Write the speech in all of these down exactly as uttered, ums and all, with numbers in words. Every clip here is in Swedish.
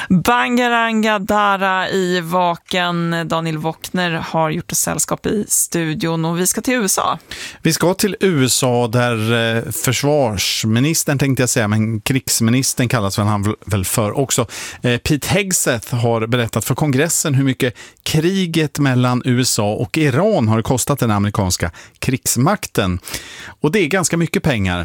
Bangaranga Dara i Vaken. Daniel Wockner har gjort ett sällskap i studion och vi ska till U S A. Vi ska till U S A där försvarsministern, tänkte jag säga, men krigsministern kallas väl han väl för också. Pete Hegseth har berättat för kongressen hur mycket kriget mellan U S A och Iran har kostat den amerikanska krigsmakten. Och det är ganska mycket pengar.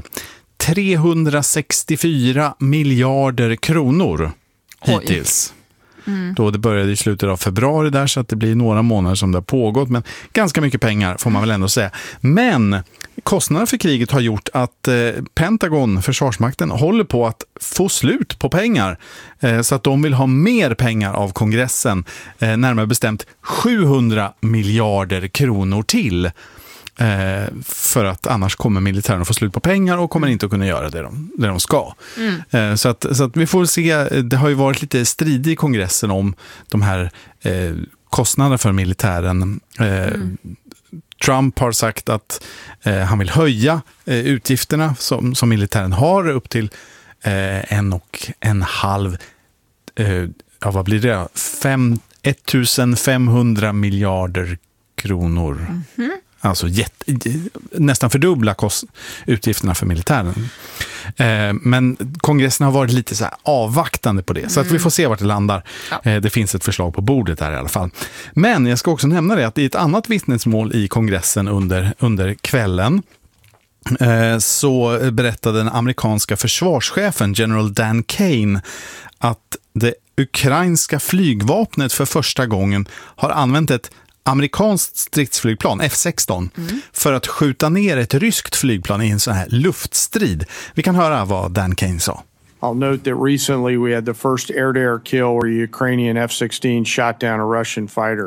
trehundrasextiofyra miljarder kronor hittills. Mm. Då det började i slutet av februari där, så att det blir några månader som det har pågått, men ganska mycket pengar får man väl ändå säga. Men kostnaderna för kriget har gjort att eh, Pentagon, försvarsmakten, håller på att få slut på pengar. Eh, så att de vill ha mer pengar av kongressen, eh, närmare bestämt sjuhundra miljarder kronor till. Eh, för att annars kommer militären att få slut på pengar och kommer inte att kunna göra det de, det de ska. Mm. Eh, så, att, så att vi får se, det har ju varit lite strid i kongressen om de här eh, kostnaderna för militären. Eh, mm. Trump har sagt att eh, han vill höja eh, utgifterna som, som militären har upp till eh, en och en halv eh, ja, vad blir det? Fem, ettusenfemhundra miljarder kronor. Mm-hmm. Alltså jätte, nästan fördubbla kost, utgifterna för militären. Eh, men kongressen har varit lite så här avvaktande på det. Så att vi får se vart det landar. Ja. Eh, det finns ett förslag på bordet där i alla fall. Men jag ska också nämna det att i ett annat vittnesmål i kongressen under, under kvällen eh, så berättade den amerikanska försvarschefen General Dan Kane att det ukrainska flygvapnet för första gången har använt ett amerikanskt stridsflygplan, F sexton, mm. för att skjuta ner ett ryskt flygplan i en sån här luftstrid. Vi kan höra vad Dan Kane sa. I'll note that recently we had the first air-to-air kill where a Ukrainian F sixteen shot down a Russian fighter.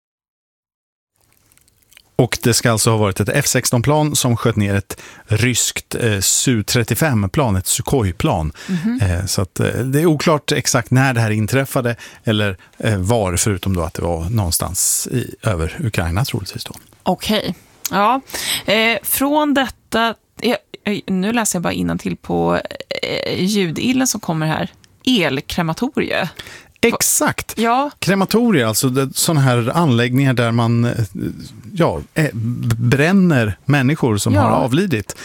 Och det ska alltså ha varit ett F sexton-plan som sköt ner ett ryskt eh, S U trettiofem-plan, ett Sukhoi-plan. Mm-hmm. Eh, så att, eh, det är oklart exakt när det här inträffade eller eh, var, förutom då att det var någonstans i, över Ukraina troligtvis då. Okej, okay. Ja. Eh, från detta, eh, nu läser jag bara innantill på eh, ljudillen som kommer här. Elkrematorie. Exakt. Ja. Krematorier, alltså sådana här anläggningar där man ja, bränner människor som ja. har avlidit.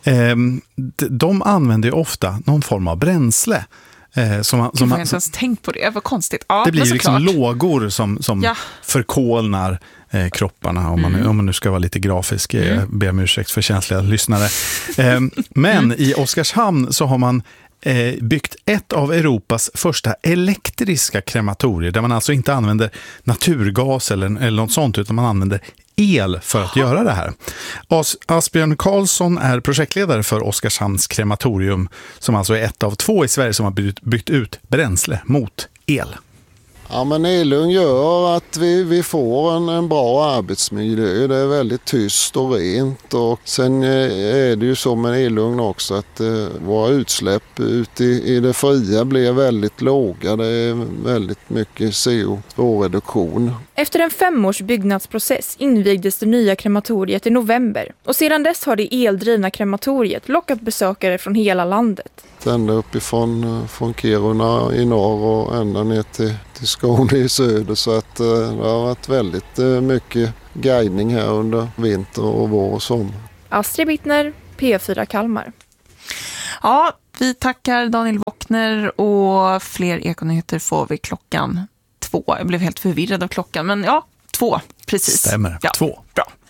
De använder ju ofta någon form av bränsle. Som man, som jag har inte ens tänkt på det, vad konstigt. Ja, det blir ju liksom lågor som, som ja. förkolnar eh, kropparna, om man, mm. om man nu ska vara lite grafisk. Mm. Jag ber om ursäkt för känsliga lyssnare. Eh, men mm. i Oskarshamn så har man eh, byggt ett av Europas första elektriska krematorier, där man alltså inte använder naturgas eller, eller något sånt, utan man använder el för att göra det här. As- Asbjörn Karlsson är projektledare för Oskarshamns krematorium, som alltså är ett av två i Sverige som har byggt, byggt ut bränsle mot el. Ja, men elugn gör att vi, vi får en, en bra arbetsmiljö. Det är väldigt tyst och rent. Och sen är det ju så med elugn också att eh, våra utsläpp ut i, i det fria blir väldigt låga. Det är väldigt mycket C O två-reduktion. Efter en femårs byggnadsprocess invigdes det nya krematoriet i november. Och sedan dess har det eldrivna krematoriet lockat besökare från hela landet. Ända uppifrån från Kiruna i norr och ända ner till, till Skåne i söder. Så att det har varit väldigt mycket guidning här under vinter och vår och sommar. Astrid Bittner, P fyra Kalmar. Ja, vi tackar Daniel Wockner, och fler ekonyheter får vi klockan två. Jag blev helt förvirrad av klockan, men ja, två, precis. Stämmer, ja, två. Bra.